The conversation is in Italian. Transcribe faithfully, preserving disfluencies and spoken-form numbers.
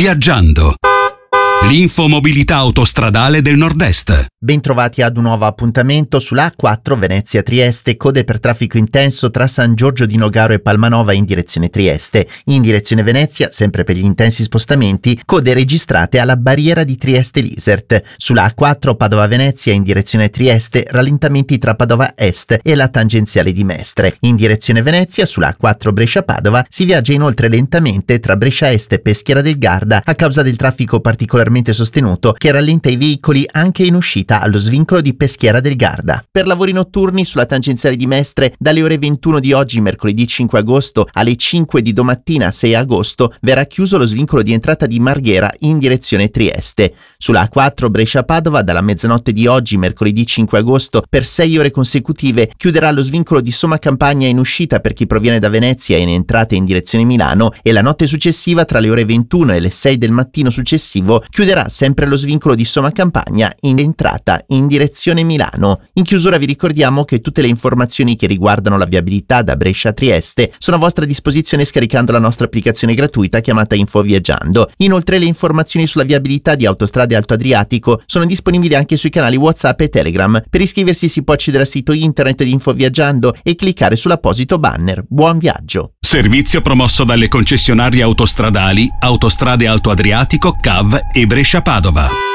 Viaggiando. L'infomobilità autostradale del Nord-Est. Bentrovati ad un nuovo appuntamento sulla A quattro Venezia-Trieste, code per traffico intenso tra San Giorgio di Nogaro e Palmanova in direzione Trieste. In direzione Venezia, sempre per gli intensi spostamenti, code registrate alla barriera di Trieste-Lisert. Sulla A quattro Padova-Venezia in direzione Trieste, rallentamenti tra Padova Est e la tangenziale di Mestre. In direzione Venezia, sulla A quattro Brescia-Padova, si viaggia inoltre lentamente tra Brescia Est e Peschiera del Garda a causa del traffico particolarmente sostenuto che rallenta i veicoli anche in uscita allo svincolo di Peschiera del Garda. Per lavori notturni sulla tangenziale di Mestre, dalle ore ventuno di oggi, mercoledì cinque agosto, alle cinque di domattina sei agosto, verrà chiuso lo svincolo di entrata di Marghera in direzione Trieste. Sulla A quattro Brescia-Padova, dalla mezzanotte di oggi, mercoledì cinque agosto, per sei ore consecutive, chiuderà lo svincolo di Somma Campagna in uscita per chi proviene da Venezia e in entrata in direzione Milano, e la notte successiva, tra le ore ventuno e le sei del mattino successivo, chiuderà sempre lo svincolo di Somma Campagna in entrata in direzione Milano. In chiusura vi ricordiamo che tutte le informazioni che riguardano la viabilità da Brescia a Trieste sono a vostra disposizione scaricando la nostra applicazione gratuita chiamata Info Viaggiando. Inoltre le informazioni sulla viabilità di Autostrade Alto Adriatico sono disponibili anche sui canali WhatsApp e Telegram. Per iscriversi si può accedere al sito internet di Info Viaggiando e cliccare sull'apposito banner. Buon viaggio! Servizio promosso dalle concessionarie autostradali Autostrade Alto Adriatico, C A V e Brescia Padova.